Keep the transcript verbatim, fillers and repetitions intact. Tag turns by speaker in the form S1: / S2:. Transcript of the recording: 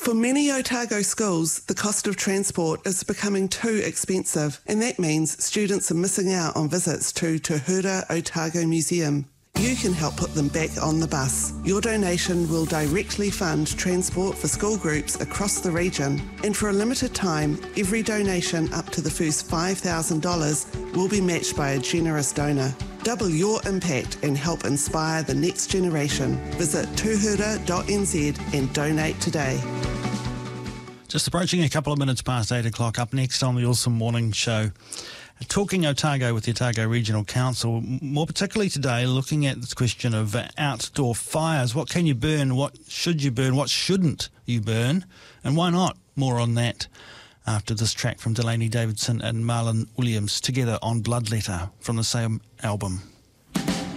S1: For many Otago schools, the cost of transport is becoming too expensive, and that means students are missing out on visits to Te Hura Otago Museum. You can help put them back on the bus. Your donation will directly fund transport for school groups across the region, and for a limited time, every donation up to the first five thousand dollars will be matched by a generous donor. Double your impact and help inspire the next generation. Visit tuhura dot n z and donate today.
S2: Just approaching a couple of minutes past eight o'clock. Up next on the Awesome Morning Show, talking Otago with the Otago Regional Council, more particularly today looking at this question of outdoor fires. What can you burn? What should you burn? What shouldn't you burn? And why not? More on that after this track from Delaney Davidson and Marlon Williams together on Bloodletter from the same album.